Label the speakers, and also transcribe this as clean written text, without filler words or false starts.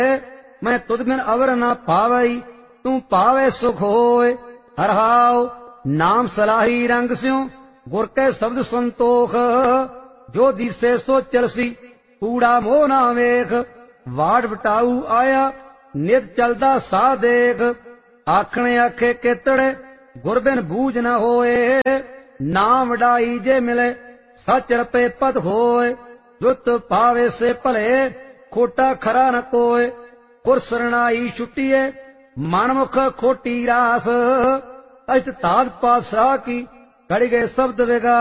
Speaker 1: मैं तुद बिन अवर न पावई, तू पावे सुख होए। हरहाओ नाम सलाही रंग स्यों, गुर कै शब्द संतोख। जो दिसे सो चलसी, कूड़ा मोह ना वेख। वाड़ वटाऊ आया, नित चलदा सा देख। आखने आखे केतड़े, गुर बिन बूझ न होए। नाम वडाई जे मिले, सच रपे पद होए। जुत पावे से भले, खोटा खरा न कोय। गुर सरनाई छुटिए, मनमुख खोटी रास। अज ताद पातशाह की, घड़ गए शब्द विगा।